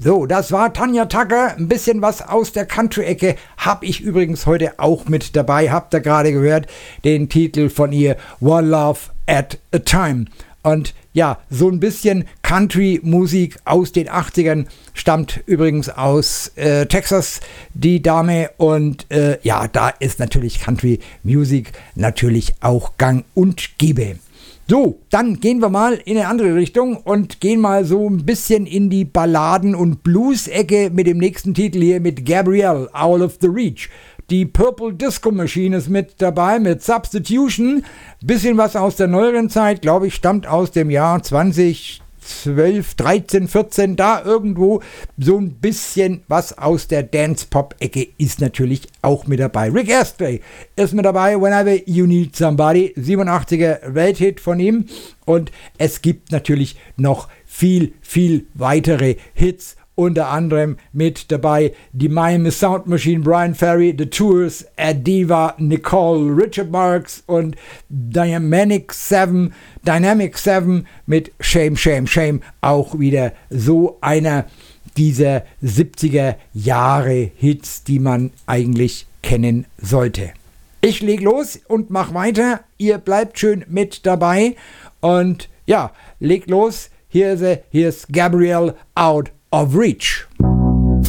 So, das war Tanya Tucker. Ein bisschen was aus der Country-Ecke habe ich übrigens heute auch mit dabei. Habt ihr gerade gehört, den Titel von ihr, One Love at a Time. Und ja, so ein bisschen Country-Musik aus den 80ern, stammt übrigens aus Texas, die Dame. Und ja, da ist natürlich Country-Musik natürlich auch gang und gäbe. So, dann gehen wir mal in eine andere Richtung und gehen mal so ein bisschen in die Balladen- und Blues-Ecke mit dem nächsten Titel hier mit Gabrielle, Out of the Reach. Die Purple Disco Machine ist mit dabei mit Substitution. Bisschen was aus der neueren Zeit, glaube ich, stammt aus dem Jahr 2012, 13, 14, da irgendwo. So ein bisschen was aus der Dance-Pop-Ecke ist natürlich auch mit dabei. Rick Astley ist mit dabei, Whenever You Need Somebody, 87er Welthit von ihm. Und es gibt natürlich noch viel, viel weitere Hits. Unter anderem mit dabei die Miami Sound Machine, Brian Ferry, The Tours, Adiva, Nicole, Richard Marx und Dynamic 7 mit Shame, Shame, Shame. Auch wieder so einer dieser 70er Jahre Hits, die man eigentlich kennen sollte. Ich leg los und mach weiter. Ihr bleibt schön mit dabei. Und ja, legt los. Hier ist Gabrielle, Out of Reach.